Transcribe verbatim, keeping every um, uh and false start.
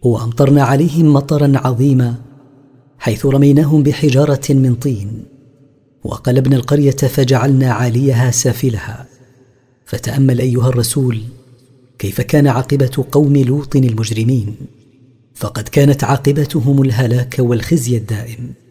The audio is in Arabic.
وأمطرنا عليهم مطرا عظيما حيث رميناهم بحجارة من طين، وقلبنا القرية فجعلنا عاليها سافلها. فتأمل أيها الرسول كيف كان عاقبة قوم لوط المجرمين، فقد كانت عاقبتهم الهلاك والخزي الدائم.